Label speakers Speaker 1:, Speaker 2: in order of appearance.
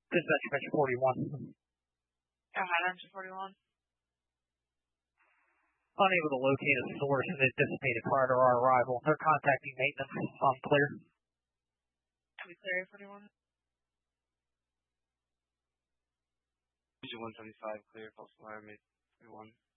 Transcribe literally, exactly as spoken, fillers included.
Speaker 1: Dispatch Metro forty-one.
Speaker 2: Ohio Engine forty-one.
Speaker 1: Unable to locate a source and it dissipated prior to our arrival. They're contacting maintenance. I'm clear.
Speaker 2: Can we clear forty-one?
Speaker 3: Engine one seventy-five, clear, false alarm, forty-one.